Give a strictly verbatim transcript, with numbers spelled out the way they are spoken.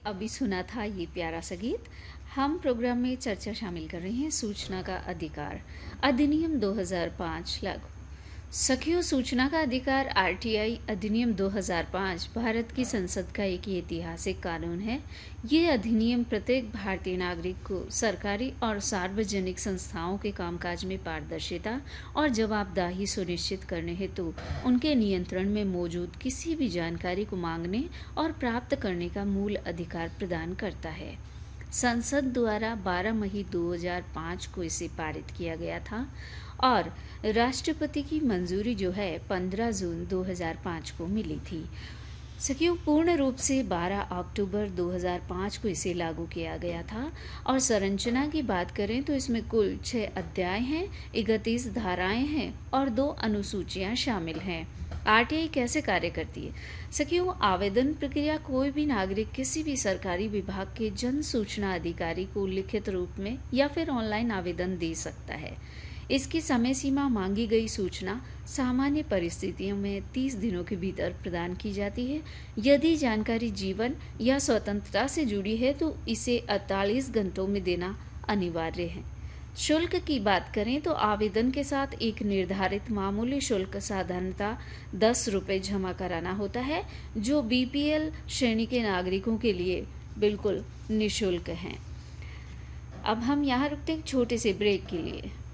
अभी सुना था ये प्यारा सा गीत। हम प्रोग्राम में चर्चा शामिल कर रहे हैं सूचना का अधिकार अधिनियम दो हज़ार पाँच लागू। सखियों, सूचना का अधिकार आरटीआई अधिनियम दो हज़ार पाँच भारत की संसद का एक ऐतिहासिक कानून है। ये अधिनियम प्रत्येक भारतीय नागरिक को सरकारी और सार्वजनिक संस्थाओं के कामकाज में पारदर्शिता और जवाबदेही सुनिश्चित करने हेतु उनके नियंत्रण में मौजूद किसी भी जानकारी को मांगने और प्राप्त करने का मूल अधिकार प्रदान करता है। संसद द्वारा बारह मई दो हज़ार पाँच को इसे पारित किया गया था और राष्ट्रपति की मंजूरी जो है पंद्रह जून दो हज़ार पाँच को मिली थी। सखियों, पूर्ण रूप से बारह अक्टूबर दो हज़ार पाँच को इसे लागू किया गया था और संरचना की बात करें तो इसमें कुल छह अध्याय हैं, इकतीस धाराएं हैं और दो अनुसूचियां शामिल हैं। आरटीआई कैसे कार्य करती है? सखियों, आवेदन प्रक्रिया कोई भी नागरिक किसी भी सरकारी विभाग के जन सूचना अधिकारी को लिखित रूप में या फिर ऑनलाइन आवेदन दे सकता है। इसकी समय सीमा मांगी गई सूचना सामान्य परिस्थितियों में तीस दिनों के भीतर प्रदान की जाती है। यदि जानकारी जीवन या स्वतंत्रता से जुड़ी है तो इसे अड़तालीस घंटों में देना अनिवार्य है। शुल्क की बात करें तो आवेदन के साथ एक निर्धारित मामूली शुल्क साधारणतः दस रुपये जमा कराना होता है, जो बीपीएल श्रेणी के नागरिकों के लिए बिल्कुल निःशुल्क है। अब हम यहाँ रुकते हैं छोटे से ब्रेक के लिए।